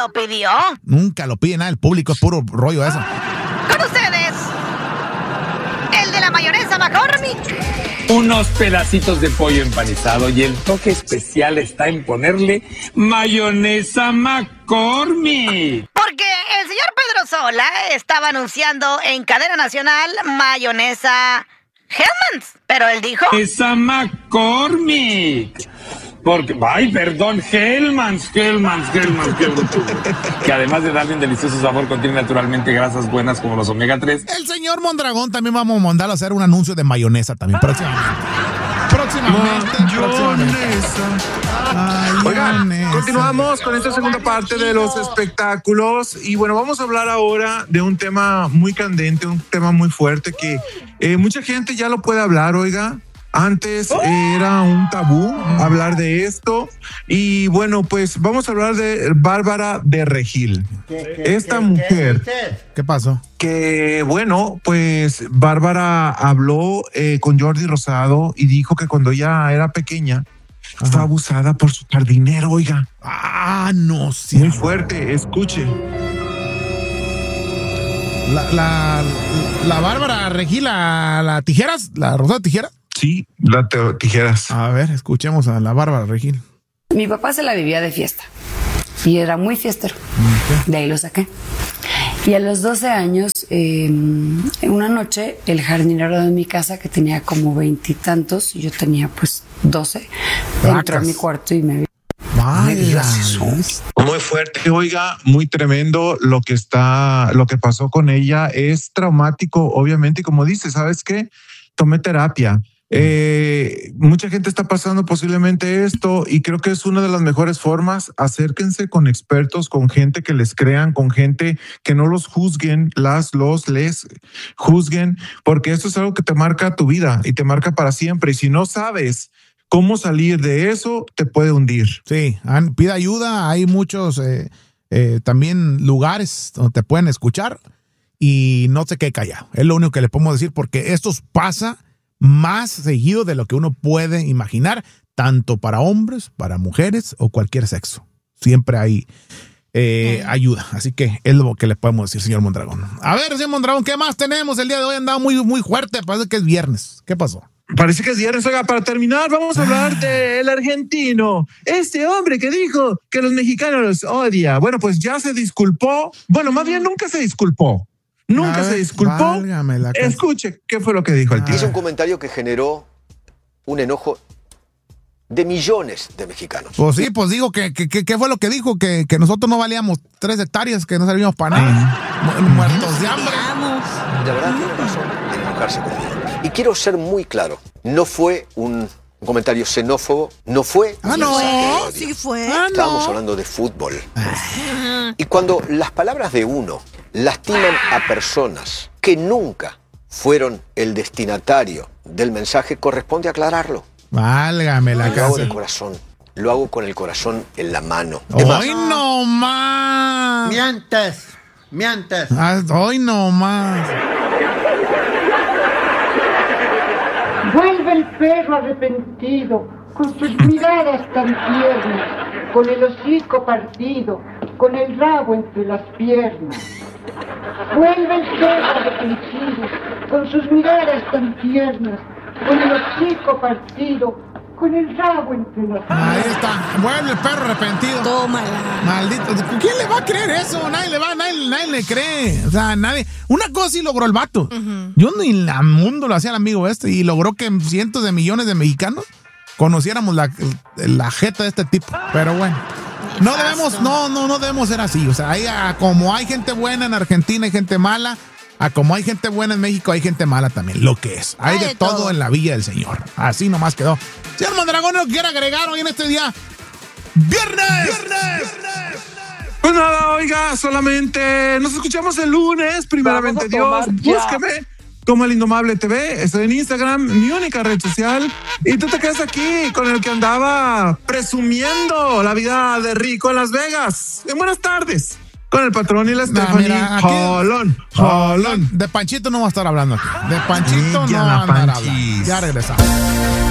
lo pidió? Nunca lo pide nada, el público es puro rollo eso. Con ustedes, el de la mayonesa McCormick. Unos pedacitos de pollo empanizado y el toque especial está en ponerle mayonesa McCormick. Porque el señor Pedro Sola estaba anunciando en cadena nacional mayonesa Hellmann's, pero él dijo... Esa McCormick. Porque, ay, perdón, Hellmann's. Que además de darle un delicioso sabor, contiene naturalmente grasas buenas como los omega 3. El señor Mondragón también vamos a mandarlo a hacer un anuncio de mayonesa también próximamente. Oigan, continuamos con esta segunda parte de los espectáculos y bueno, vamos a hablar ahora de un tema muy candente, un tema muy fuerte que mucha gente ya lo puede hablar, oiga. Antes era un tabú hablar de esto y bueno, pues vamos a hablar de Bárbara de Regil. Esta mujer. ¿Qué pasó? Que bueno, pues Bárbara habló con Jordi Rosado y dijo que cuando ella era pequeña fue abusada por su jardinero, oiga. No sé. Muy fuerte, escuche. La Bárbara Regil, la tijeras, la Rosado Tijeras. Sí, tijeras. A ver, escuchemos a la Bárbara Regil. Mi papá se la vivía de fiesta y era muy fiestero. De ahí lo saqué. Y a los 12 años, en una noche, el jardinero de mi casa, que tenía como 20 y tantos, yo tenía pues 12, entró a mi cuarto y me vio. Muy fuerte, oiga, muy tremendo lo que pasó con ella. Es traumático, obviamente, y como dice, ¿sabes qué? Tomé terapia. Mucha gente está pasando posiblemente esto y creo que es una de las mejores formas. Acérquense con expertos, con gente que les crean, con gente que no los juzguen, les juzguen, porque esto es algo que te marca tu vida y te marca para siempre. Y si no sabes cómo salir de eso, te puede hundir. Sí, pide ayuda. Hay muchos también lugares donde te pueden escuchar y no se quede callado. Es lo único que le podemos decir porque esto pasa más seguido de lo que uno puede imaginar, tanto para hombres, para mujeres o cualquier sexo. Siempre hay ayuda. Así que es lo que le podemos decir, señor Mondragón. A ver, señor Mondragón, ¿qué más tenemos? El día de hoy andaba muy, muy fuerte. Parece que es viernes. ¿Qué pasó? Parece que es viernes. Oiga, para terminar, vamos a hablar del argentino. Este hombre que dijo que los mexicanos los odia. Bueno, pues ya se disculpó. Bueno, más bien nunca se disculpó. Nunca se disculpó. Escuche, ¿qué fue lo que dijo el tío? Hizo un comentario que generó un enojo de millones de mexicanos. Pues sí, pues digo que ¿qué fue lo que dijo? Que nosotros no valíamos 3 hectáreas, que no servíamos para nada. Muertos de hambre. De verdad tiene razón en enojarse conmigo. Y quiero ser muy claro, no fue un comentario xenófobo, no fue... sí fue. Estábamos hablando de fútbol. Y cuando las palabras de uno lastiman a personas que nunca fueron el destinatario del mensaje, corresponde aclararlo. Válgame la casa. Lo hago de corazón. Lo hago con el corazón en la mano. ¡Hoy no más! Mientes. ¡Hoy no más! Vuelve el perro arrepentido, con sus miradas tan tiernas, con el hocico partido, con el rabo entre las piernas. Vuelve el perro arrepentido, con sus miradas tan tiernas, con el hocico partido, con el rabo entre las piernas. Ahí está, vuelve el perro arrepentido. Tómala. Maldito, ¿quién le va a creer eso? Nadie le cree. O sea, nadie. Una cosa sí logró el vato. Yo ni en el mundo lo hacía el amigo y logró que cientos de millones de mexicanos conociéramos la jeta de este tipo. Pero bueno. No debemos ser así. O sea, como hay gente buena en Argentina, hay gente mala. Como hay gente buena en México, hay gente mala también. Lo que es. Hay de todo en la villa del Señor. Así nomás quedó. Señor Mondragón, ¿no quiere agregar hoy en este día? ¡Viernes! Pues nada, oiga, solamente nos escuchamos el lunes, primeramente Dios. Búsqueme como El Indomable TV. Estoy en Instagram, mi única red social. Y tú te quedas aquí con el que andaba presumiendo la vida de rico en Las Vegas. En buenas tardes. Con el patrón y la Stephanie. Jolón. De Panchito no va a estar hablando aquí. De Panchito no va a andar hablando. Ya regresamos.